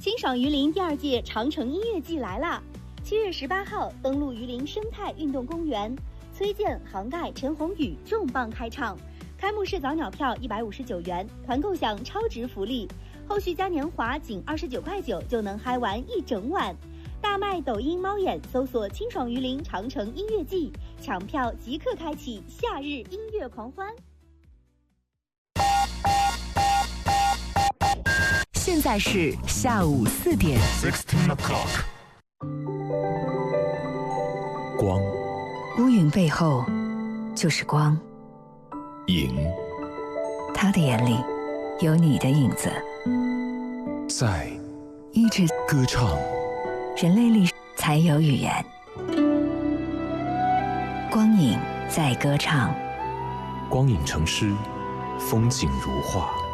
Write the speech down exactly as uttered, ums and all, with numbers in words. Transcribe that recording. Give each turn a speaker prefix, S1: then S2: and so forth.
S1: 清爽榆林第二届长城音乐季来啦！七月十八号登陆榆林生态运动公园，崔健、杭盖、陈鸿宇重磅开唱。开幕式早鸟票一百五十九元，团购享超值福利，后续嘉年华仅二十九块九就能嗨玩一整晚。大麦抖音猫眼搜索“清爽榆林长城音乐季”，抢票即刻开启夏日音乐狂欢。
S2: 现在是下午四点。
S3: Sixteen o'clock。光，
S2: 乌云背后就是光。
S3: 影，
S2: 他的眼里有你的影子。
S3: 在
S2: 一直
S3: 歌唱。
S2: 人类历史才有语言。光影在歌唱。
S3: 光影成诗，风景如画。